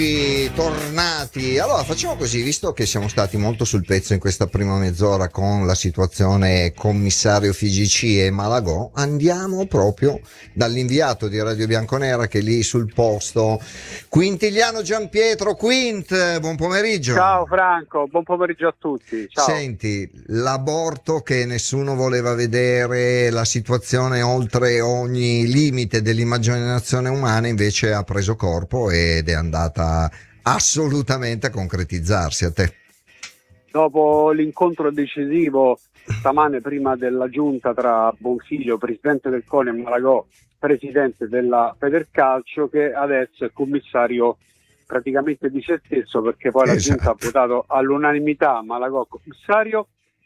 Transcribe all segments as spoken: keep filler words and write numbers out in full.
Tornati. Allora facciamo così, visto che siamo stati molto sul pezzo in questa prima mezz'ora con la situazione commissario F I G C e Malagò, andiamo proprio dall'inviato di Radio Bianconera che è lì sul posto, Quintiliano Giampietro. Quint, buon pomeriggio. Ciao Franco, buon pomeriggio a tutti. Ciao. Senti, l'aborto che nessuno voleva vedere, la situazione oltre ogni limite dell'immaginazione umana invece ha preso corpo ed è andata assolutamente a concretizzarsi. A te. Dopo l'incontro decisivo stamane prima della giunta tra Bonfiglio, presidente del CONI, e Malagò, presidente della Federcalcio, che adesso è commissario praticamente di se stesso, perché poi la Esatto. giunta ha votato all'unanimità Malagò commissario,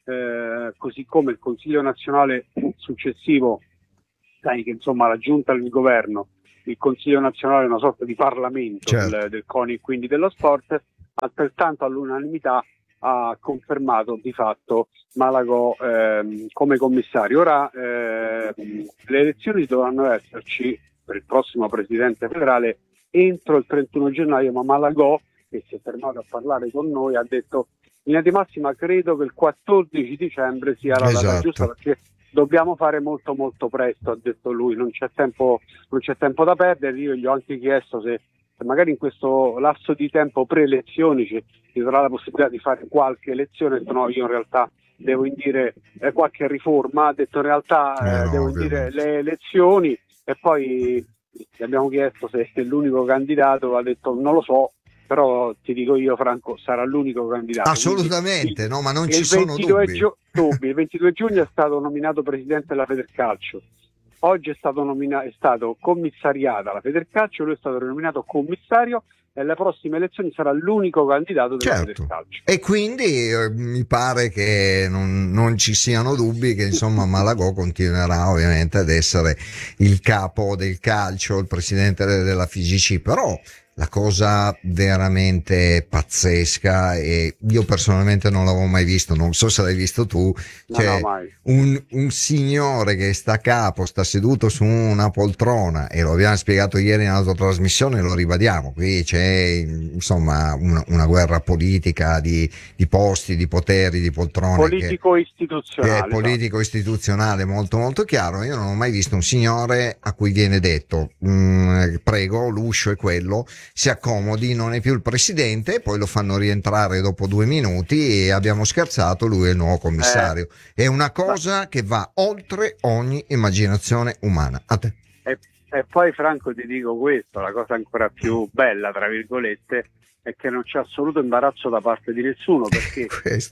eh, così come il Consiglio nazionale successivo, sai che insomma la giunta del governo, il Consiglio nazionale è una sorta di Parlamento, certo, del, del CONI e quindi dello sport, altrettanto all'unanimità ha confermato di fatto Malagò ehm, come commissario. Ora eh, le elezioni dovranno esserci per il prossimo presidente federale entro il trentuno gennaio, ma Malagò, che si è fermato a parlare con noi, ha detto in linea di massima credo che il quattordici dicembre sia la data esatto. giusta, perché dobbiamo fare molto molto presto, ha detto lui, non c'è tempo, non c'è tempo da perdere. Io gli ho anche chiesto se, se magari in questo lasso di tempo pre-elezioni ci, ci sarà la possibilità di fare qualche elezione. Ha detto no, io in realtà devo indire eh, qualche riforma, ha detto in realtà eh, Eh no, devo indire le elezioni, e poi gli abbiamo chiesto se è l'unico candidato, ha detto non lo so, però ti dico io Franco, sarà l'unico candidato. Assolutamente, il, no, ma non il ci sono ventidue dubbi. Gio- dubbi. Il ventidue giugno è stato nominato presidente della Federcalcio, oggi è stato, nomina- è stato commissariata la Federcalcio, lui è stato rinominato commissario e alle prossime elezioni sarà l'unico candidato della Certo. Federcalcio. E quindi eh, mi pare che non, non ci siano dubbi che insomma Malagò continuerà ovviamente ad essere il capo del calcio, il presidente della F I G C, però la cosa veramente pazzesca, e io personalmente non l'avevo mai visto, non so se l'hai visto tu, cioè no, no, mai. Un, un signore che sta a capo, sta seduto su una poltrona, e lo abbiamo spiegato ieri in autotrasmissione, lo ribadiamo, qui c'è insomma una, una guerra politica di, di posti, di poteri, di poltrone, politico che, istituzionale, che è politico istituzionale molto molto chiaro. Io non ho mai visto un signore a cui viene detto prego, l'uscio è quello, si accomodi, non è più il presidente, e poi lo fanno rientrare dopo due minuti e abbiamo scherzato, lui è il nuovo commissario. Eh, è una cosa che va oltre ogni immaginazione umana. A te. E, e poi Franco ti dico questo, la cosa ancora più bella tra virgolette è che non c'è assoluto imbarazzo da parte di nessuno, perché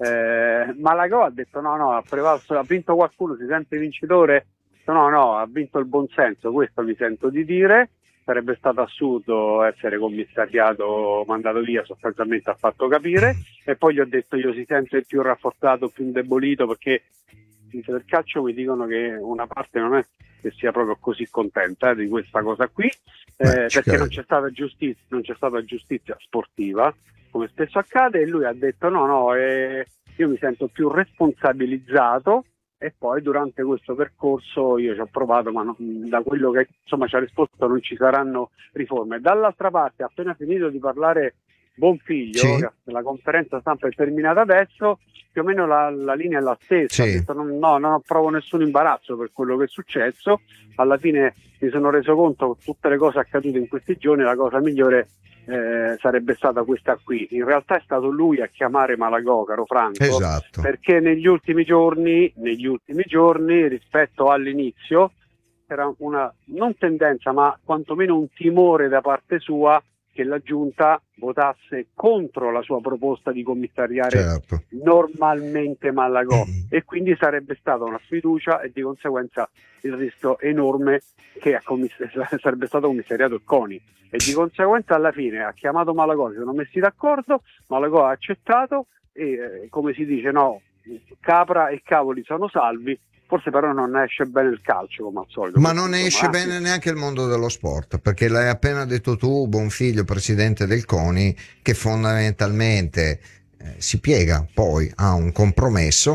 eh, Malagò ha detto no no, ha prevalso, ha vinto qualcuno, si sente vincitore, no no, ha vinto il buonsenso, questo mi sento di dire. Sarebbe stato assurdo essere commissariato, mandato via, sostanzialmente ha fatto capire. E poi gli ho detto io si sente più rafforzato, più indebolito, perché del calcio mi dicono che una parte non è che sia proprio così contenta eh, di questa cosa qui, eh, perché non c'è stata giustizia, non c'è stata giustizia sportiva, come spesso accade, e lui ha detto no no, eh, io mi sento più responsabilizzato. E poi durante questo percorso io ci ho provato, ma non, da quello che insomma ci ha risposto non ci saranno riforme. Dall'altra parte, appena finito di parlare Bonfiglio, sì. che la conferenza stampa è terminata adesso, più o meno la, la linea è la stessa. Sì. Ha detto, no, no, non provo nessun imbarazzo per quello che è successo. Alla fine mi sono reso conto che tutte le cose accadute in questi giorni, la cosa migliore Eh, sarebbe stata questa qui. In realtà è stato lui a chiamare Malagò, caro Franco, esatto. perché negli ultimi giorni, negli ultimi giorni rispetto all'inizio era una non tendenza, ma quantomeno un timore da parte sua che la giunta votasse contro la sua proposta di commissariare certo. normalmente Malagò, e quindi sarebbe stata una sfiducia e di conseguenza il rischio enorme che a commiss- sarebbe stato commissariato il CONI, e di conseguenza alla fine ha chiamato Malagò, si sono messi d'accordo, Malagò ha accettato e eh, come si dice no, capra e cavoli sono salvi. Forse però non esce bene il calcio come al solito. Ma non insomma, esce eh. bene neanche il mondo dello sport, perché l'hai appena detto tu, Bonfiglio, presidente del CONI, che fondamentalmente eh, si piega poi a un compromesso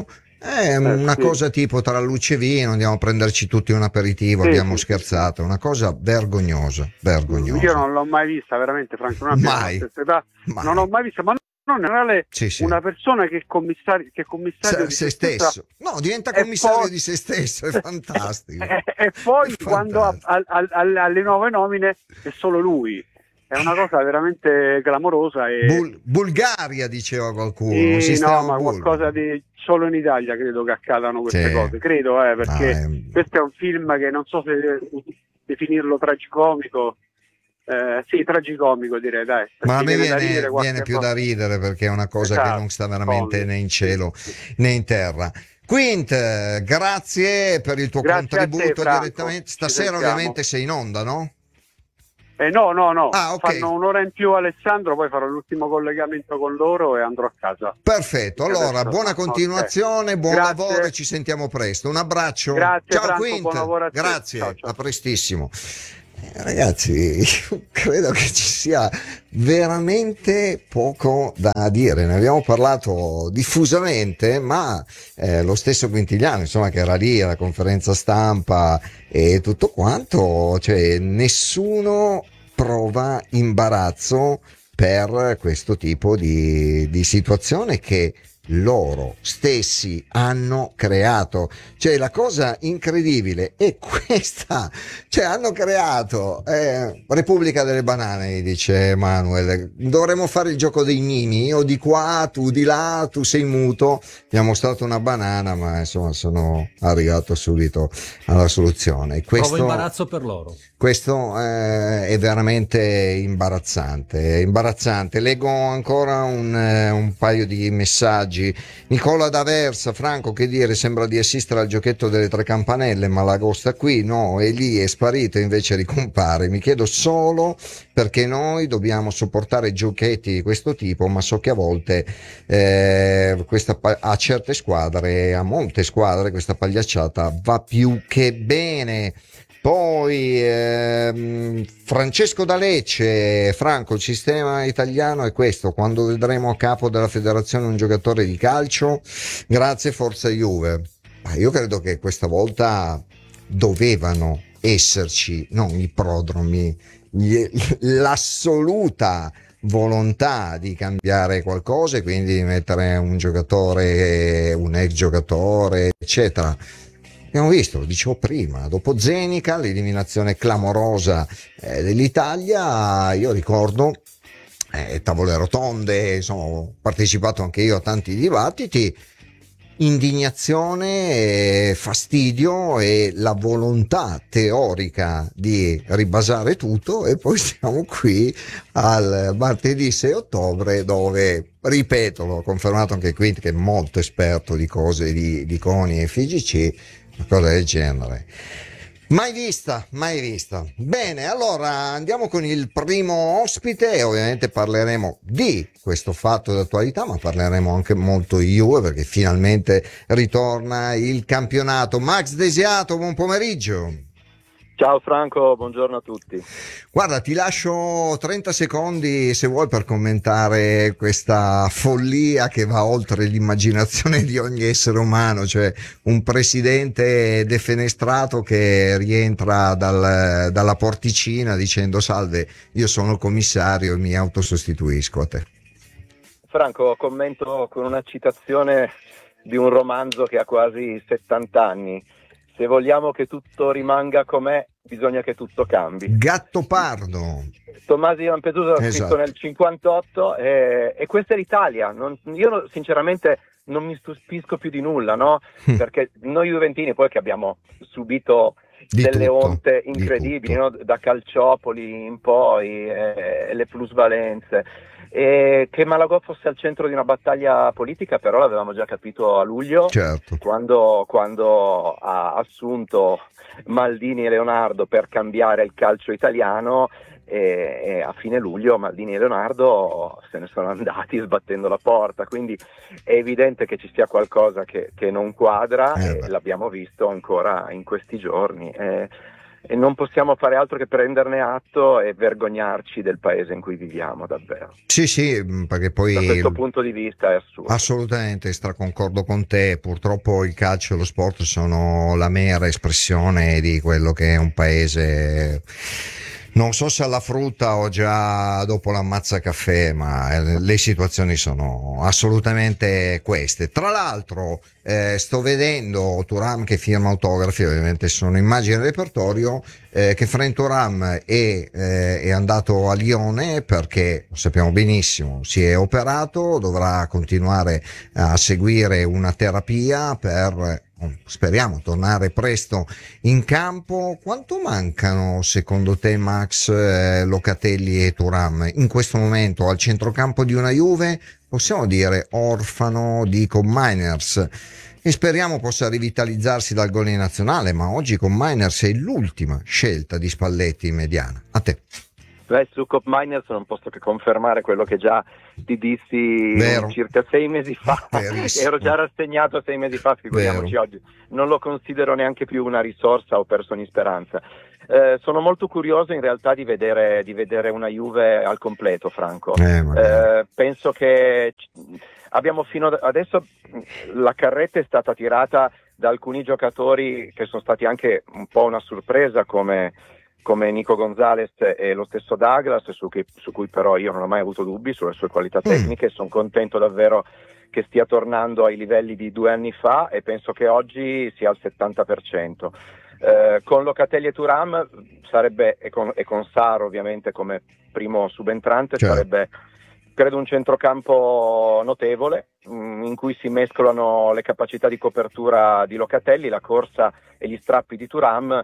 È una eh, sì. cosa tipo tra luce e vino, andiamo a prenderci tutti un aperitivo, Sì, abbiamo sì, scherzato, una cosa vergognosa, vergognosa. io non l'ho mai vista, veramente, Franco, noi abbiamo la Mai, stessa età, non ho mai. mai vista, ma non in generale Sì, sì. una persona che è commissario, che è commissario Se, di se se stessa, stesso, no, diventa e commissario poi, di se stesso, è fantastico. e, e È poi quando a- fantastico. a- a- alle nuove nomine è solo lui, è una cosa veramente clamorosa e, Bul- Bulgaria, diceva qualcuno, un e no, sistema ma bulgaro. qualcosa di solo in Italia credo che accadano queste Sì. cose, credo, eh, No, perché è- questo è un film che non so se definirlo tragicomico. Eh, sì, tragicomico direi, dai, Ma a perché me viene da viene, ridere viene qualche più da volta. ridere perché è una cosa che Esatto, non sta veramente comico, né in sì, cielo sì. né in terra. Quint, eh, grazie per il tuo Grazie a te, contributo Franco, direttamente. ci Stasera sentiamo. ovviamente sei in onda, no? Eh, no, no, no, Ah, ok. fanno un'ora in più Alessandro, poi farò l'ultimo collegamento con loro e andrò a casa. Perfetto, Perché allora adesso, buona no, ok. continuazione, buon lavoro e Grazie, ci sentiamo presto. Un abbraccio. grazie Ciao Franco, buon Quint, lavoro a te. Ciao, grazie, a ciao. prestissimo. Eh, Ragazzi, io credo che ci sia veramente poco da dire. Ne abbiamo parlato diffusamente, ma eh, lo stesso Quintigliano, insomma, che era lì alla conferenza stampa e tutto quanto, cioè nessuno prova imbarazzo per questo tipo di, di situazione che loro stessi hanno creato. Cioè la cosa incredibile è questa, cioè hanno creato eh, Repubblica delle Banane, dice Manuel, dovremmo fare il gioco dei mimi, io di qua, tu di là, tu sei muto, mi ha mostrato una banana, ma insomma sono arrivato subito alla soluzione. E questo, Provo imbarazzo per loro. questo eh, è veramente imbarazzante, è imbarazzante. Leggo ancora un, eh, un paio di messaggi. Nicola D'Aversa, Franco, che dire, sembra di assistere al giochetto delle tre campanelle, ma l'agosta qui no, è lì, è sparito, invece ricompare. Mi chiedo solo perché noi dobbiamo sopportare giochetti di questo tipo, ma so che a volte eh, questa, a certe squadre, a molte squadre, questa pagliacciata va più che bene. Poi ehm, Francesco da Lecce, Franco, il sistema italiano è questo, quando vedremo a capo della federazione un giocatore di calcio, grazie Forza Juve. Ma io credo che questa volta dovevano esserci, non i prodromi, gli- l'assoluta volontà di cambiare qualcosa e quindi di mettere un giocatore, un ex giocatore, eccetera. Abbiamo visto, lo dicevo prima, dopo Zenica, l'eliminazione clamorosa eh, dell'Italia, io ricordo eh, tavole rotonde, insomma, ho partecipato anche io a tanti dibattiti, indignazione, eh, fastidio e la volontà teorica di ribasare tutto e poi siamo qui al martedì sei ottobre dove, ripeto, l'ho confermato anche qui che è molto esperto di cose di, di CONI e F I G C, una cosa del genere. Mai vista, mai vista. Bene, allora andiamo con il primo ospite e ovviamente parleremo di questo fatto d'attualità, ma parleremo anche molto di Juve perché finalmente ritorna il campionato. Max Desiato, buon pomeriggio. Ciao Franco, buongiorno a tutti. Guarda, ti lascio trenta secondi se vuoi per commentare questa follia che va oltre l'immaginazione di ogni essere umano, cioè un presidente defenestrato che rientra dal, dalla porticina dicendo salve, io sono il commissario e mi autosostituisco a te. Franco, commento con una citazione di un romanzo che ha quasi settanta anni. Se vogliamo che tutto rimanga com'è, bisogna che tutto cambi. Gattopardo. Tommasi Lampedusa l'ha Esatto. scritto nel cinquantotto e, e questa è l'Italia. Non, io sinceramente non mi stupisco più di nulla, no? Mm. Perché noi juventini poi che abbiamo subito Di delle tutto, onte di incredibili, tutto. no? Da Calciopoli in poi, eh, le plusvalenze. E che Malagò fosse al centro di una battaglia politica però l'avevamo già capito a luglio, Certo. quando, quando ha assunto Maldini e Leonardo per cambiare il calcio italiano e, e a fine luglio Maldini e Leonardo se ne sono andati sbattendo la porta, quindi è evidente che ci sia qualcosa che, che non quadra Eh e beh. l'abbiamo visto ancora in questi giorni. Eh, e non possiamo fare altro che prenderne atto e vergognarci del paese in cui viviamo, davvero. Sì, sì, perché poi da questo punto di vista è assurdo. Assolutamente, straconcordo con te. Purtroppo il calcio e lo sport sono la mera espressione di quello che è un paese. Non so se alla frutta o già dopo l'ammazza caffè, ma le situazioni sono assolutamente queste. Tra l'altro, eh, sto vedendo Thuram che firma autografi, ovviamente sono immagini del repertorio, eh, che Frank Thuram è, eh, è andato a Lione perché, lo sappiamo benissimo, si è operato, dovrà continuare a seguire una terapia per, speriamo, tornare presto in campo. Quanto mancano secondo te, Max, eh, Locatelli e Thuram in questo momento al centrocampo di una Juve, possiamo dire orfano di Kob Meiners, e speriamo possa rivitalizzarsi dal gol in nazionale, ma oggi Kob Meiners è l'ultima scelta di Spalletti in mediana. A te. Beh, su Kob Meiners non posso che confermare quello che già ti dissi Vero. circa sei mesi fa. Verissimo. Ero già rassegnato sei mesi fa, figuriamoci Vero. oggi. Non lo considero neanche più una risorsa o persona in speranza. Eh, sono molto curioso in realtà di vedere, di vedere una Juve al completo, Franco. Eh, eh, penso che abbiamo fino ad adesso la carretta è stata tirata da alcuni giocatori che sono stati anche un po' una sorpresa, come come Nico Gonzalez e lo stesso Douglas, su cui, su cui però io non ho mai avuto dubbi sulle sue qualità tecniche. Mm. Sono contento davvero che stia tornando ai livelli di due anni fa e penso che oggi sia al settanta per cento. Eh, con Locatelli e Thuram sarebbe, e con, e con Sarr ovviamente come primo subentrante, certo, sarebbe credo un centrocampo notevole, mh, in cui si mescolano le capacità di copertura di Locatelli, la corsa e gli strappi di Thuram,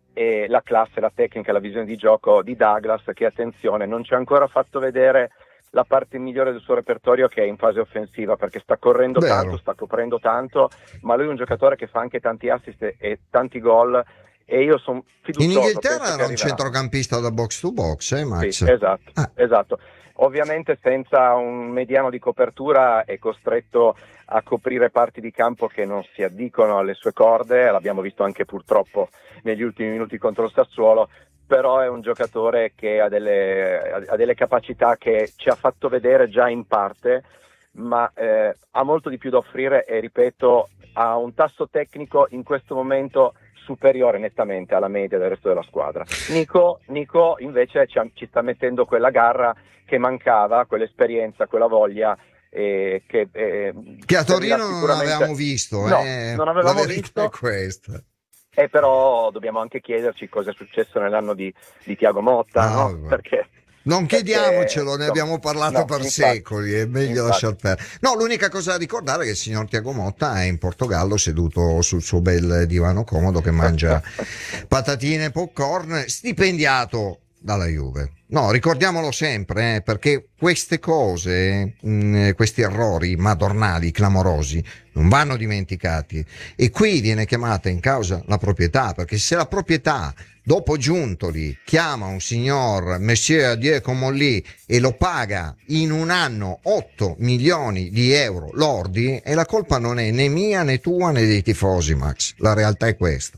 e la classe, la tecnica e la visione di gioco di Douglas, che, attenzione, non ci ha ancora fatto vedere la parte migliore del suo repertorio, che è in fase offensiva, perché sta correndo Vero. tanto, sta coprendo tanto, ma lui è un giocatore che fa anche tanti assist e tanti gol, e io sono fiducioso. In Inghilterra era un arriverà. centrocampista da box to box, eh Max? Sì, esatto, ah. esatto. Ovviamente senza un mediano di copertura è costretto a coprire parti di campo che non si addicono alle sue corde, l'abbiamo visto anche purtroppo negli ultimi minuti contro il Sassuolo, però è un giocatore che ha delle, ha delle capacità che ci ha fatto vedere già in parte, ma eh, ha molto di più da offrire e, ripeto, ha un tasso tecnico in questo momento superiore nettamente alla media del resto della squadra. Nico, Nico invece ci, ci sta mettendo quella garra che mancava, quell'esperienza, quella voglia, eh, che, eh, che a Torino non avevamo visto. No, eh, non avevamo la verità visto. È questa. E però dobbiamo anche chiederci cosa è successo nell'anno di, di Thiago Motta, ah, no? Perché non chiediamocelo, perché, ne abbiamo parlato no, per infatti, secoli, è meglio infatti. lasciar perdere. No, l'unica cosa da ricordare è che il signor Thiago Motta è in Portogallo seduto sul suo bel divano comodo che mangia patatine e popcorn, stipendiato dalla Juve. No, ricordiamolo sempre, eh, perché queste cose, mh, questi errori madornali, clamorosi, non vanno dimenticati. E qui viene chiamata in causa la proprietà, perché se la proprietà dopo Giuntoli chiama un signor Monsieur Adieu Comolli e lo paga in un anno otto milioni di euro lordi, e la colpa non è né mia né tua né dei tifosi, Max. La realtà è questa.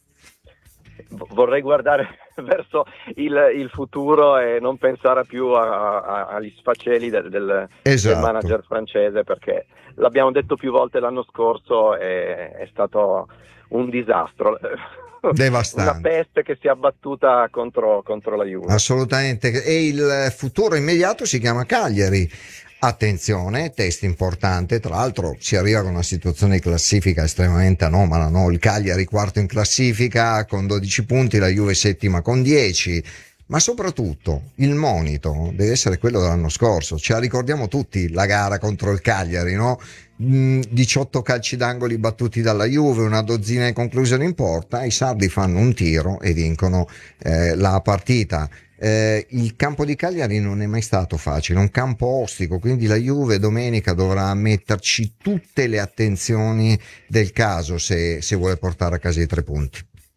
Vorrei guardare verso il, il futuro e non pensare più a, a, agli sfaceli del, del, esatto. del manager francese, perché l'abbiamo detto più volte l'anno scorso, è, è stato un disastro. Devastante. Una peste che si è abbattuta contro, contro la Juve. Assolutamente. E il futuro immediato si chiama Cagliari. Attenzione, test importante, tra l'altro si arriva con una situazione di classifica estremamente anomala, no? Il Cagliari quarto in classifica con dodici punti, la Juve settima con dieci, ma soprattutto il monito deve essere quello dell'anno scorso, ce la ricordiamo tutti la gara contro il Cagliari, no? diciotto calci d'angoli battuti dalla Juve, una dozzina di conclusioni in porta, i sardi fanno un tiro e vincono eh, la partita. Eh, il campo di Cagliari non è mai stato facile, è un campo ostico, quindi la Juve domenica dovrà metterci tutte le attenzioni del caso se, se vuole portare a casa i tre punti.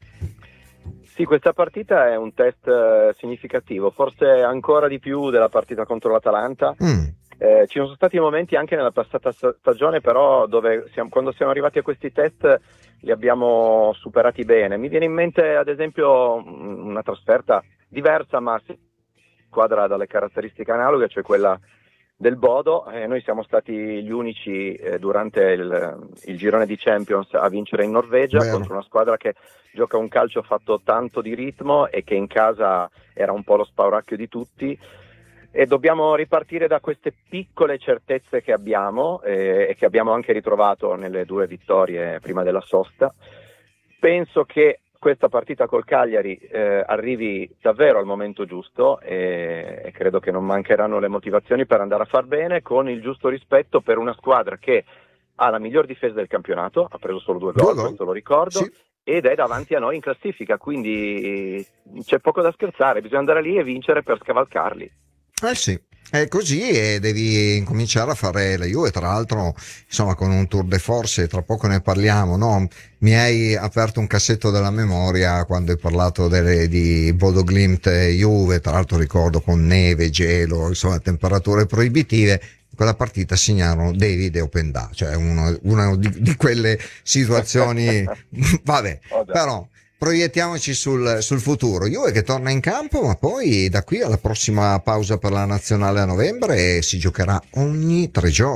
Sì, questa partita è un test eh, significativo, forse ancora di più della partita contro l'Atalanta, mm. Eh, ci sono stati momenti anche nella passata stagione, però, dove siamo, quando siamo arrivati a questi test li abbiamo superati bene. Mi viene in mente, ad esempio, una trasferta diversa, ma squadra dalle caratteristiche analoghe, cioè quella del Bodo. Eh, noi siamo stati gli unici eh, durante il, il girone di Champions a vincere in Norvegia. Beh, contro una squadra che gioca un calcio fatto tanto di ritmo e che in casa era un po' lo spauracchio di tutti. E dobbiamo ripartire da queste piccole certezze che abbiamo eh, e che abbiamo anche ritrovato nelle due vittorie prima della sosta. Penso che questa partita col Cagliari eh, arrivi davvero al momento giusto e, e credo che non mancheranno le motivazioni per andare a far bene, con il giusto rispetto per una squadra che ha la miglior difesa del campionato, ha preso solo due gol, questo lo ricordo, sì, ed è davanti a noi in classifica, quindi c'è poco da scherzare, bisogna andare lì e vincere per scavalcarli. Eh sì, è così, e devi incominciare a fare la Juve, tra l'altro, insomma, con un tour de force, tra poco ne parliamo, no? Mi hai aperto un cassetto della memoria quando hai parlato delle, di Bodo Glimt Juve, tra l'altro ricordo con neve, gelo, insomma, temperature proibitive. Quella partita segnarono David e Openda, cioè uno, una di, di quelle situazioni, vabbè, però proiettiamoci sul, sul futuro. Juve che torna in campo, ma poi da qui alla prossima pausa per la nazionale a novembre si giocherà ogni tre giorni.